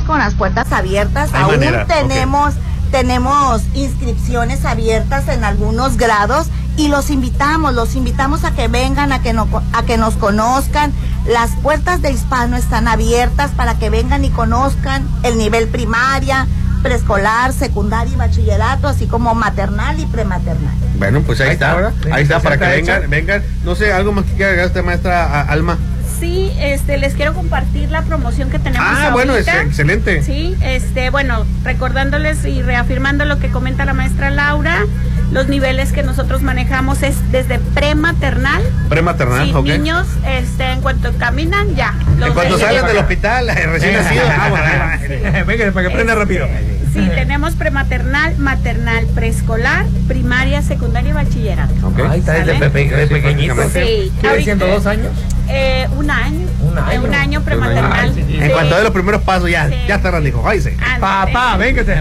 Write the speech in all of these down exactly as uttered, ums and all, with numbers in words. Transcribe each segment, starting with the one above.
con las puertas abiertas. Hay Aún manera. tenemos, okay. tenemos inscripciones abiertas en algunos grados y los invitamos, los invitamos a que vengan, a que, no, a que nos conozcan. Las puertas de Hispano están abiertas para que vengan y conozcan el nivel primaria, preescolar, secundaria y bachillerato, así como maternal y prematernal. Bueno, pues ahí, ahí está, ¿verdad? Ahí está, para que vengan, vengan. No sé, algo más que quiera agregar usted, maestra Alma. Sí, este, les quiero compartir la promoción que tenemos Ah, ahorita. bueno, es excelente. Sí, este, bueno, recordándoles y reafirmando lo que comenta la maestra Laura, los niveles que nosotros manejamos es desde prematernal. Prematernal, sí, ok. Niños, este, en cuanto caminan, ya. En cuanto de salen del hospital, recién nacidos. Sí. Venga, para que prenda este, rápido. Sí, tenemos prematernal, maternal, preescolar, primaria, secundaria y bachillerato. Okay. Ahí está, desde pe pe pequeñito. Sí. ¿Quiere siendo dos años? Eh, un año. Un año. Eh, un año prematernal. Sí. Sí. En cuanto de los primeros pasos, ya, sí. ya está randijo. Váyase. Papá, véngase.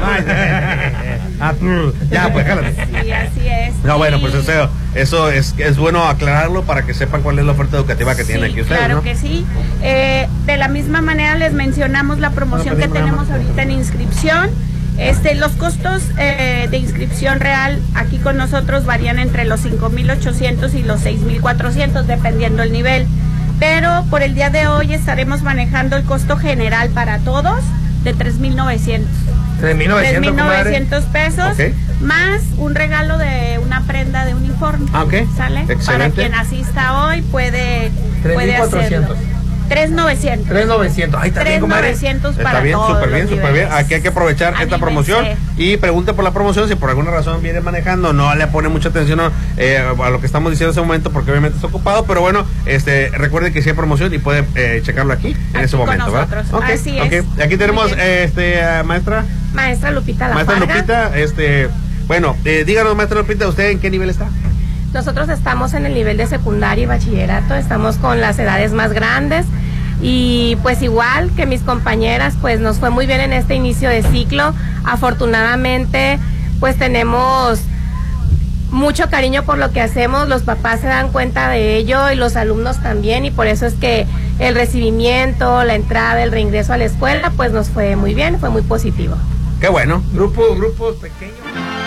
Ya, pues, jálate. Sí, así es. No, sí. bueno, pues eso, eso es, es bueno aclararlo para que sepan cuál es la oferta educativa que sí, tienen aquí ustedes, claro, ¿no? que sí. Eh, de la misma manera les mencionamos la promoción que tenemos ahorita en inscripción. Este, los costos eh, de inscripción real aquí con nosotros varían entre los cinco mil ochocientos y los seis mil cuatrocientos dependiendo el nivel, pero por el día de hoy estaremos manejando el costo general para todos de tres mil novecientos. tres mil novecientos pesos, okay. Más un regalo de una prenda de uniforme. Ah, okay. ¿Sale? Excelente. Para quien asista hoy puede, puede hacerlo. tres mil novecientos. tres mil novecientos. Ahí está bien, comadre. tres mil novecientos para Está bien, súper bien, súper bien. Aquí hay que aprovechar Anímense. esta promoción y pregunte por la promoción si por alguna razón viene manejando, no le pone mucha atención eh, a lo que estamos diciendo en ese momento porque obviamente está ocupado, pero bueno, este recuerde que sí hay promoción y puede eh, checarlo aquí, en aquí ese momento, ¿verdad? Okay, Así okay. es. Aquí tenemos eh, este uh, maestra. Maestra Lupita La Maestra Farga. Lupita, este, bueno, eh, díganos maestra Lupita, ¿usted en qué nivel está? Nosotros estamos en el nivel de secundaria y bachillerato, estamos con las edades más grandes. Y pues igual que mis compañeras, pues nos fue muy bien en este inicio de ciclo. Afortunadamente, pues tenemos mucho cariño por lo que hacemos, los papás se dan cuenta de ello y los alumnos también, y por eso es que el recibimiento, la entrada, el reingreso a la escuela, pues nos fue muy bien, fue muy positivo. Qué bueno. Grupo, grupos pequeños.